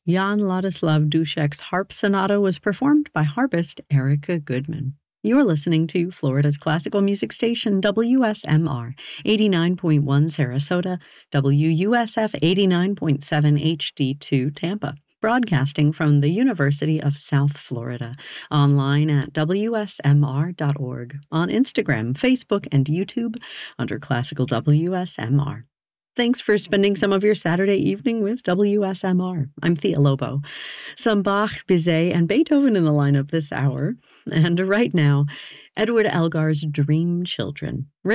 Jan Ladislav Dušek's Harp Sonata was performed by harpist Erica Goodman. You're listening to Florida's classical music station, WSMR, 89.1 Sarasota, WUSF 89.7 HD2 Tampa, broadcasting from the University of South Florida, online at WSMR.org, on Instagram, Facebook, and YouTube under Classical WSMR. Thanks for spending some of your Saturday evening with WSMR. I'm Thea Lobo. Some Bach, Bizet, and Beethoven in the lineup this hour. And right now, Edward Elgar's Dream Children.